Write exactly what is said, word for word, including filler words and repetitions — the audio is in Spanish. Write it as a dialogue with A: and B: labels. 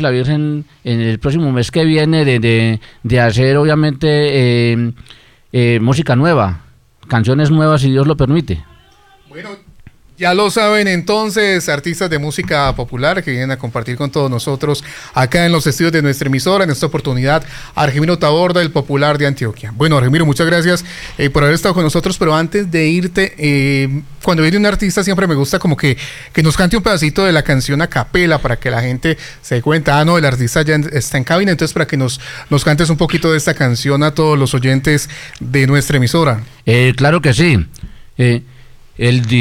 A: la Virgen en el próximo mes que viene de, de, de hacer obviamente eh, eh, música nueva, canciones nuevas si Dios lo permite.
B: Bueno, ya lo saben entonces, artistas de música popular que vienen a compartir con todos nosotros acá en los estudios de nuestra emisora, en esta oportunidad, Argemiro Taborda, el Popular de Antioquia. Bueno, Argemiro, muchas gracias eh, por haber estado con nosotros, pero antes de irte, eh, cuando viene un artista siempre me gusta como que, que nos cante un pedacito de la canción a capela para que la gente se dé cuenta, ah, no, el artista ya está en cabina, entonces para que nos, nos cantes un poquito de esta canción a todos los oyentes de nuestra emisora.
A: Eh, claro que sí. Eh, el